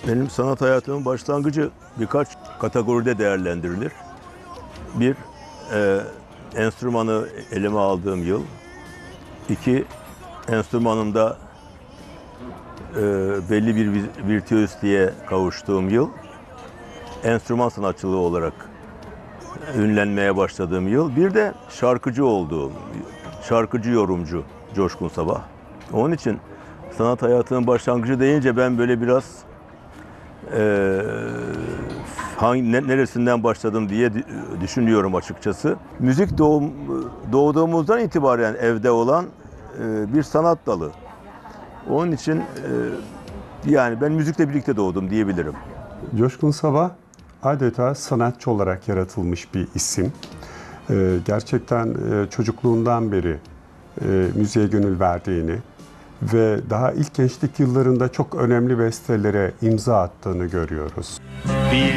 Benim sanat hayatımın başlangıcı birkaç kategoride değerlendirilir. Bir, enstrümanı elime aldığım yıl. İki, enstrümanımda belli bir virtüözlüğe kavuştuğum yıl. Enstrüman sanatçılığı olarak ünlenmeye başladığım yıl. Bir de şarkıcı olduğum, şarkıcı yorumcu Coşkun Sabah. Onun için sanat hayatının başlangıcı deyince ben böyle biraz neresinden başladım diye düşünüyorum açıkçası. Müzik doğduğumuzdan itibaren evde olan bir sanat dalı. Onun için yani ben müzikle birlikte doğdum diyebilirim. Coşkun Sabah adeta sanatçı olarak yaratılmış bir isim. Gerçekten çocukluğundan beri müziğe gönül verdiğini ve daha ilk gençlik yıllarında çok önemli bestelere imza attığını görüyoruz.